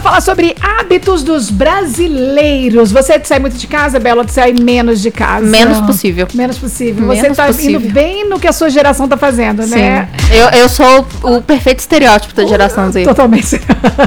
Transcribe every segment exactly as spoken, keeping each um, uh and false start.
falar sobre hábitos dos brasileiros. Você sai muito de casa, Bela, ou você sai menos de casa? Menos possível. Menos possível. Menos você tá possível. indo bem no que a sua geração tá fazendo, Sim. né? Eu, eu sou o perfeito estereótipo da geração Z. Totalmente.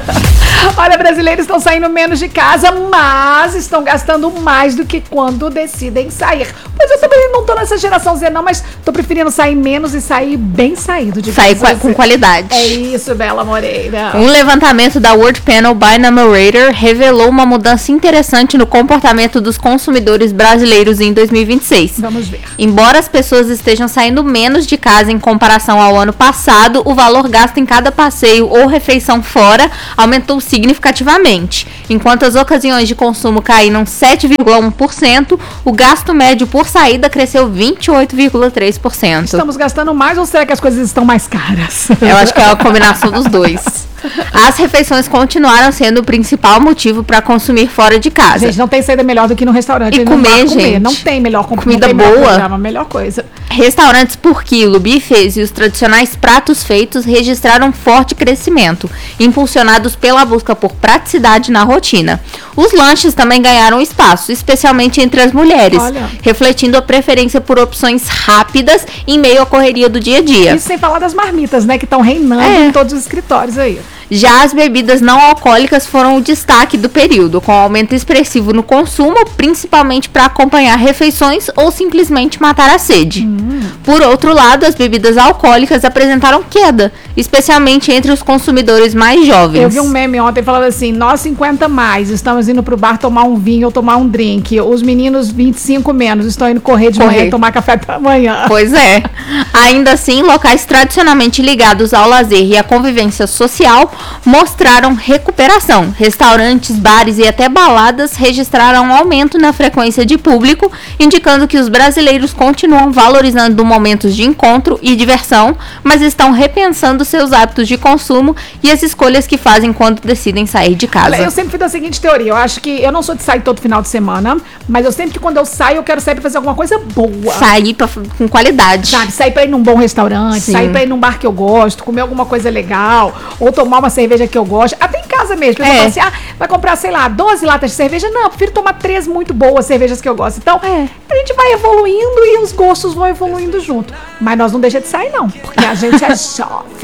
Olha, brasileiros estão saindo menos de casa, mas estão gastando mais do que quando decidem sair. Pois eu também não tô nessa geração Z não, mas tô preferindo sair menos e sair bem saído de Sair casa. com, com qualidade. É isso, Bela Moreira. Um levantamento da World Panel by Numerator revelou uma mudança interessante no comportamento dos consumidores brasileiros em dois mil e vinte e seis. Vamos ver. Embora as pessoas estejam saindo menos de casa em comparação ao ano passado, o valor gasto em cada passeio ou refeição fora aumentou significativamente. Enquanto as ocasiões de consumo caíram sete vírgula um por cento, o gasto médio por saída cresceu vinte e oito vírgula três por cento. Estamos gastando mais ou será que as coisas estão mais caras? Eu acho que é uma combinação dos dois. As refeições continuaram sendo o principal motivo para consumir fora de casa. Gente, não tem saída melhor do que no restaurante. E não comer, dá comer. gente. Não tem melhor com- Comida não tem melhor boa. programa, melhor coisa. Restaurantes por quilo, bufês e os tradicionais pratos feitos registraram forte crescimento, impulsionados pela busca por praticidade na rotina. Os lanches também ganharam espaço, especialmente entre as mulheres, Olha. refletindo a preferência por opções rápidas em meio à correria do dia a dia. Isso sem falar das marmitas, né? Que estão reinando É. em todos os escritórios aí. Já as bebidas não alcoólicas foram o destaque do período, com aumento expressivo no consumo, principalmente para acompanhar refeições ou simplesmente matar a sede. Hum. Por outro lado, as bebidas alcoólicas apresentaram queda, especialmente entre os consumidores mais jovens. Eu vi um meme ontem falando assim, nós cinquenta mais, estamos indo pro bar tomar um vinho ou tomar um drink. Os meninos vinte e cinco menos, estão indo correr de Correr. manhã e tomar café da manhã. Pois é. Ainda assim, locais tradicionalmente ligados ao lazer e à convivência social mostraram recuperação. Restaurantes, bares e até baladas registraram um aumento na frequência de público, indicando que os brasileiros continuam valorizando momentos de encontro e diversão, mas estão repensando seus hábitos de consumo e as escolhas que fazem quando decidem sair de casa. Olha, eu sempre fui da seguinte teoria, eu acho que eu não sou de sair todo final de semana, mas eu sempre que quando eu saio, eu quero sair pra fazer alguma coisa boa. Sair pra, com qualidade. Sabe, sair pra ir num bom restaurante, Sim. sair pra ir num bar que eu gosto, comer alguma coisa legal, ou tomar uma cerveja que eu gosto, até em casa mesmo. Pessoal É. fala assim, ah, vai comprar, sei lá, doze latas de cerveja? Não, eu prefiro tomar três muito boas cervejas que eu gosto. Então, É. a gente vai evoluindo e os gostos vão evoluindo junto. Mas nós não deixamos de sair, não, porque a gente é jovem.